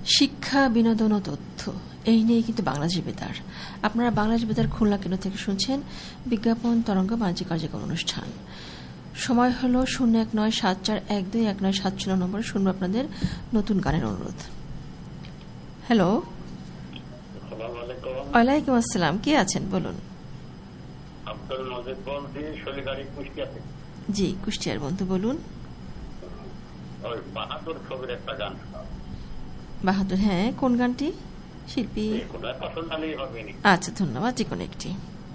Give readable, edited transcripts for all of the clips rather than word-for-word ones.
শিক্ষা, বিনোদন ও তথ্য এই নিয়ে কিন্তু বাংলাদেশ বেতার। আপনারা বাংলাদেশ বেতার খুলনা কেন্দ্র থেকে শুনছেন বিজ্ঞাপন তরঙ্গ বাণিজ্যিক কার্যক্রম অনুষ্ঠান। সময় হলো 01৯74121970 নম্বরে শুনবো আপনাদের নতুন গানের অনুরোধ। হ্যালো, ওয়ালাইকুম আসসালাম, কে আছেন বলুন? জি, কুষ্টিয়ার বন্ধু বলুন। বাহাদুর, হ্যাঁ, কোন গানটি? শিল্পী? আচ্ছা, ধন্যবাদ, যে কোনো একটি।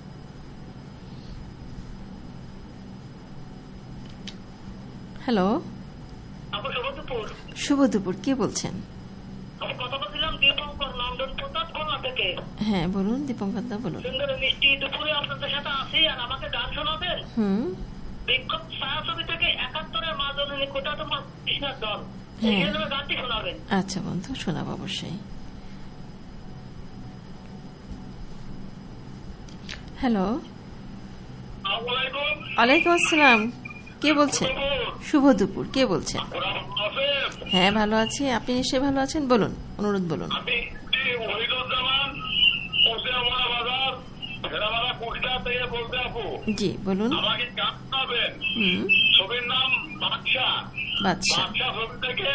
হ্যালো, শুভ দুপুর, কে বলছেন? হ্যাঁ বলুন, দীপঙ্কর দা বলুন। আচ্ছা বন্ধু, শোনাবো অবশ্যই। হ্যালো, ওয়ালাইকুম আসসালাম, কে বলছেন? শুভ দুপুর, কে বলছেন? হ্যাঁ ভালো আছি, আপনি নিশ্চয়ই ভালো আছেন, বলুন, অনুরোধ বলুন। জি বলুন। ছবির নাম বাদশা। বাদশা ছবি থেকে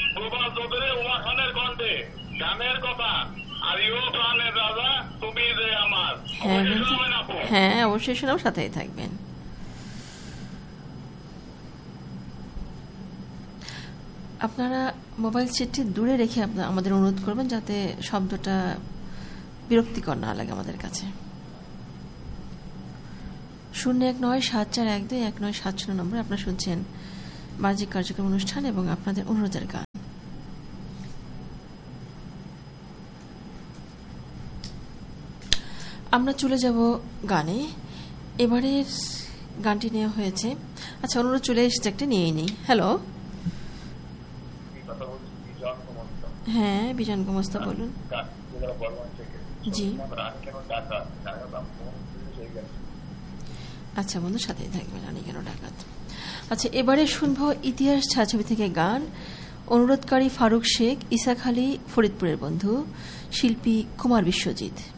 কণ্ঠে গানের কথা রাজা তুমি যে আমার। হ্যাঁ অবশ্যই শোনাব, সাথেই থাকবেন। আপনারা মোবাইল সেটটি দূরে রেখে আমাদের অনুরোধ করবেন, যাতে শব্দটা বিরক্তিকর না লাগে আমাদের কাছে। 01৯74121970 নম্বরে আপনারা শুনছেন বাণিজ্যিক কার্যক্রম অনুষ্ঠান এবং আপনাদের অনুরোধের গান। আমরা চলে যাব গানে। এবারের গানটি নেওয়া হয়েছে, আচ্ছা অনুরোধ চলে এসেছে, একটা নিয়ে নিই। হ্যালো, হ্যাঁ বিজন গোমস্তা বলুন। জি আচ্ছা বন্ধু, সাথেই থাকবে, রানী কেন ডাকাত। আচ্ছা, এবারে শুনবো ইতিহাস ছায়াছবি থেকে গান। অনুরোধকারী ফারুক শেখ, ইসাক আলী, ফরিদপুরের বন্ধু, শিল্পী কুমার বিশ্বজিৎ।